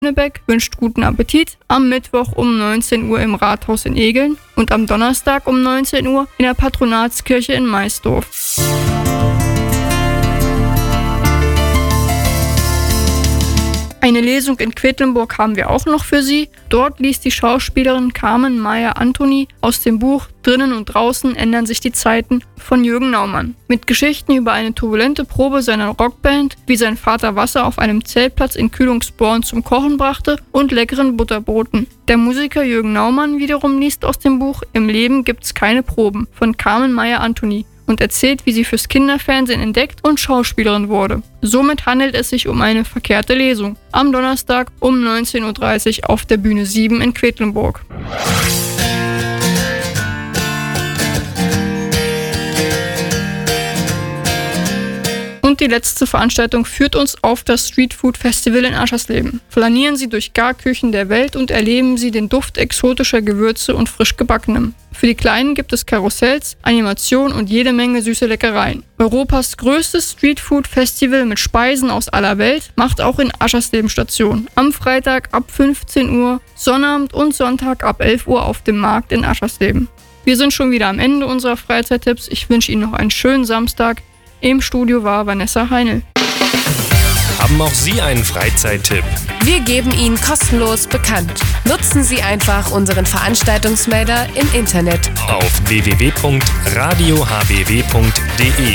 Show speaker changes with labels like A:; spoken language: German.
A: Lünebeck wünscht guten Appetit am Mittwoch um 19 Uhr im Rathaus in Egeln und am Donnerstag um 19 Uhr in der Patronatskirche in Maisdorf. Eine Lesung in Quedlinburg haben wir auch noch für Sie. Dort liest die Schauspielerin Carmen Meyer-Anthony aus dem Buch Drinnen und draußen ändern sich die Zeiten von Jürgen Naumann. Mit Geschichten über eine turbulente Probe seiner Rockband, wie sein Vater Wasser auf einem Zeltplatz in Kühlungsborn zum Kochen brachte und leckeren Butterbroten. Der Musiker Jürgen Naumann wiederum liest aus dem Buch Im Leben gibt's keine Proben von Carmen Meyer-Anthony und erzählt, wie sie fürs Kinderfernsehen entdeckt und Schauspielerin wurde. Somit handelt es sich um eine verkehrte Lesung. Am Donnerstag um 19.30 Uhr auf der Bühne 7 in Quedlinburg. Und die letzte Veranstaltung führt uns auf das Streetfood Festival in Aschersleben. Flanieren Sie durch Garküchen der Welt und erleben Sie den Duft exotischer Gewürze und frisch gebackenem. Für die Kleinen gibt es Karussells, Animationen und jede Menge süße Leckereien. Europas größtes Streetfood Festival mit Speisen aus aller Welt macht auch in Aschersleben Station. Am Freitag ab 15 Uhr, Sonnabend und Sonntag ab 11 Uhr auf dem Markt in Aschersleben. Wir sind schon wieder am Ende unserer Freizeittipps. Ich wünsche Ihnen noch einen schönen Samstag. Im Studio war Vanessa Heinl.
B: Haben auch Sie einen Freizeittipp?
C: Wir geben ihn kostenlos bekannt. Nutzen Sie einfach unseren Veranstaltungsmelder im Internet
B: Auf www.radiohbw.de